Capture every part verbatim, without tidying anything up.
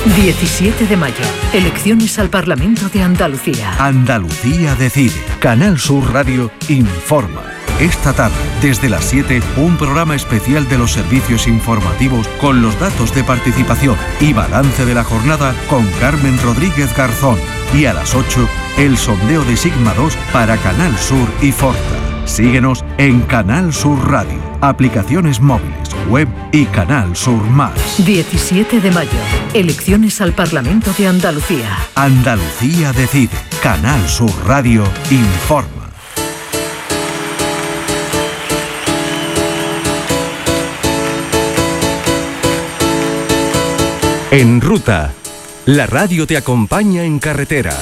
diecisiete de mayo, elecciones al Parlamento de Andalucía. Andalucía decide. Canal Sur Radio informa. Esta tarde, desde las siete, un programa especial de los servicios informativos con los datos de participación y balance de la jornada con Carmen Rodríguez Garzón. Y a las ocho, el sondeo de Sigma dos para Canal Sur y Forta. Síguenos en Canal Sur Radio, aplicaciones móviles, web y Canal Sur Más. diecisiete de mayo, elecciones al Parlamento de Andalucía. Andalucía decide. Canal Sur Radio informa. En Ruta, la radio te acompaña en carretera.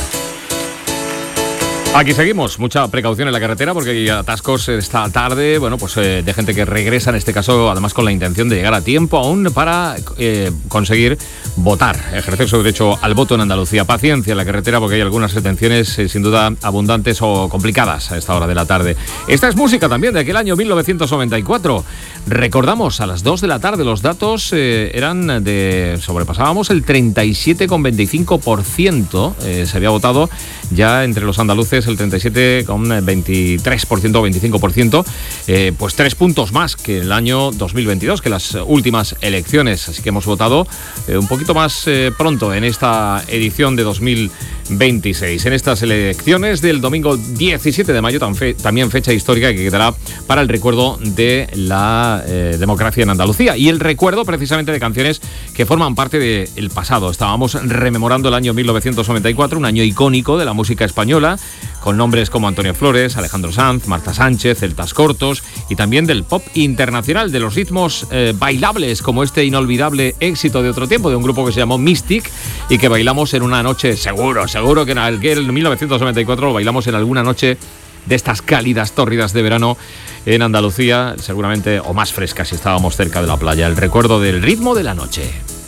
Aquí seguimos, mucha precaución en la carretera porque hay atascos esta tarde, bueno, pues eh, de gente que regresa, en este caso, además con la intención de llegar a tiempo aún para eh, conseguir votar, ejercer su derecho al voto en Andalucía. Paciencia en la carretera porque hay algunas retenciones eh, sin duda abundantes o complicadas a esta hora de la tarde. Esta es música también de aquel año mil novecientos noventa y cuatro. Recordamos, a las dos de la tarde los datos eh, eran de... sobrepasábamos el treinta y siete coma veinticinco por ciento, eh, se había votado ya entre los andaluces el treinta y siete coma veintitrés por ciento o veinticinco por ciento, eh, pues tres puntos más que el año dos mil veintidós, que las últimas elecciones. Así que hemos votado eh, un poquito más eh, pronto en esta edición de dos mil veintiséis. En estas elecciones del domingo diecisiete de mayo, también fecha histórica que quedará para el recuerdo de la eh, democracia en Andalucía y el recuerdo precisamente de canciones que forman parte del pasado. Estábamos rememorando el año mil novecientos noventa y cuatro, un año icónico de la música española, con nombres como Antonio Flores, Alejandro Sanz, Marta Sánchez, Celtas Cortos, y también del pop internacional, de los ritmos eh, bailables, como este inolvidable éxito de otro tiempo, de un grupo que se llamó Mystic, y que bailamos en una noche, seguro, seguro que en aquel mil novecientos noventa y cuatro lo bailamos en alguna noche de estas cálidas, tórridas de verano en Andalucía, seguramente, o más frescas si estábamos cerca de la playa. El recuerdo del ritmo de la noche.